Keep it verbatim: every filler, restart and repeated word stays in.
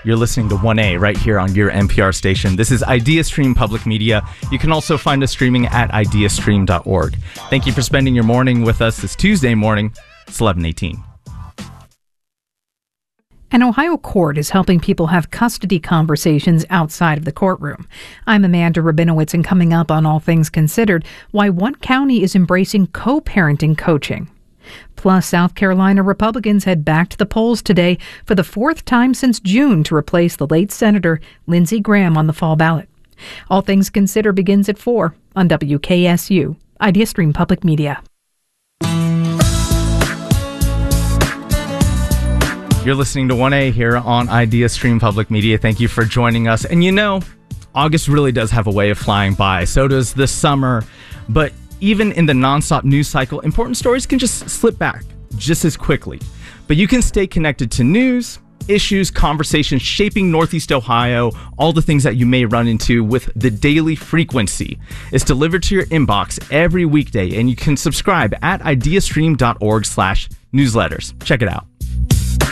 You're listening to one A right here on your N P R station. This is IdeaStream Public Media. You can also find us streaming at ideastream dot org. Thank you for spending your morning with us this Tuesday morning. It's eleven eighteen. An Ohio court is helping people have custody conversations outside of the courtroom. I'm Amanda Rabinowitz, and coming up on All Things Considered, why one county is embracing co-parenting coaching. Plus, South Carolina Republicans head back to the polls today for the fourth time since June to replace the late Senator Lindsey Graham on the fall ballot. All Things Considered begins at four on W K S U, IdeaStream Public Media. You're listening to one A here on IdeaStream Public Media. Thank you for joining us. And you know, August really does have a way of flying by. So does the summer. But even in the nonstop news cycle, important stories can just slip back just as quickly. But you can stay connected to news, issues, conversations shaping Northeast Ohio, all the things that you may run into with The Daily Frequency. It's delivered to your inbox every weekday, and you can subscribe at ideastream dot org slash newsletters. Check it out.